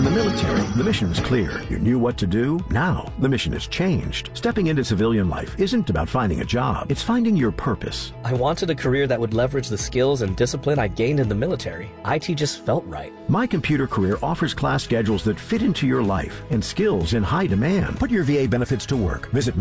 the military, the mission was clear. You knew what to do. Now, the mission has changed. Stepping into civilian life isn't about finding a job. It's finding your purpose. I wanted a career that would leverage the skills and discipline I gained in the military. IT just felt right. My Computer Career offers class schedules that fit into your life and skills in high demand. Put your VA benefits to work. Visit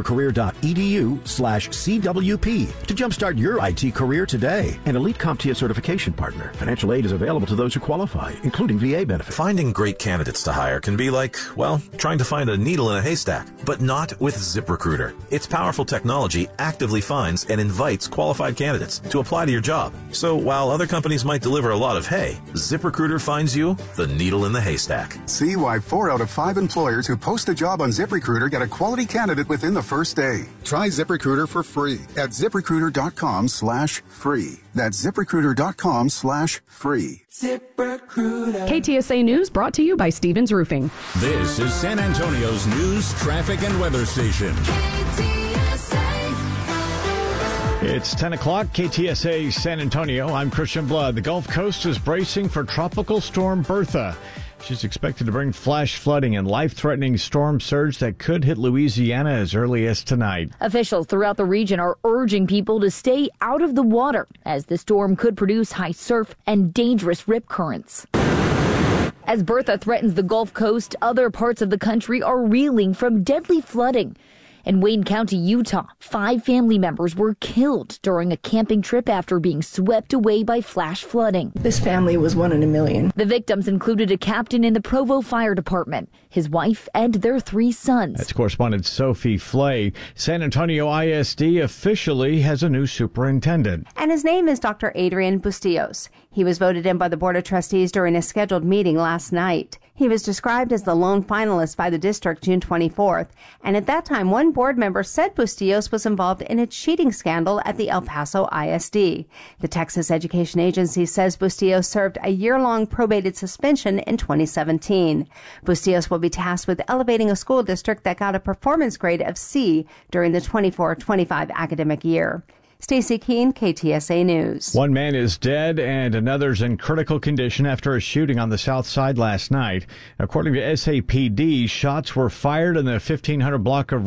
mycomputercareer.edu/CWP to jumpstart your IT career today. An elite CompTIA certification partner. Financial aid is available to those who qualify, including VA benefits. Finding great candidates to hire can be like, well, trying to find a needle in a haystack, but not with ZipRecruiter. Its powerful technology actively finds and invites qualified candidates to apply to your job. So while other companies might deliver a lot of hay, ZipRecruiter finds you the needle in the haystack. See why 4 out of 5 employers who post a job on ZipRecruiter get a quality candidate within the first day. Try ZipRecruiter for free at ZipRecruiter.com/free. That's ZipRecruiter.com/free. ZipRecruiter. KTSA News brought to you by Stevens Roofing. This is San Antonio's news, traffic, and weather station. It's 10 o'clock, KTSA San Antonio. I'm Christian Blood. The Gulf Coast is bracing for Tropical Storm Bertha. She's expected to bring flash flooding and life-threatening storm surge that could hit Louisiana as early as tonight. Officials throughout the region are urging people to stay out of the water, as the storm could produce high surf and dangerous rip currents. As Bertha threatens the Gulf Coast, other parts of the country are reeling from deadly flooding. In Wayne County, Utah, 5 family members were killed during a camping trip after being swept away by flash flooding. This family was one in a million. The victims included a captain in the Provo Fire Department, his wife, and their 3 sons. That's correspondent Sophie Flay. San Antonio ISD officially has a new superintendent. And his name is Dr. Adrian Bustillos. He was voted in by the Board of Trustees during a scheduled meeting last night. He was described as the lone finalist by the district June 24th, and at that time, one board member said Bustillos was involved in a cheating scandal at the El Paso ISD. The Texas Education Agency says Bustillos served a year-long probated suspension in 2017. Bustillos will be tasked with elevating a school district that got a performance grade of C during the 24-25 academic year. Stacey Keene, KTSA News. One man is dead and another's in critical condition after a shooting on the south side last night. According to SAPD, shots were fired in the 1500 block of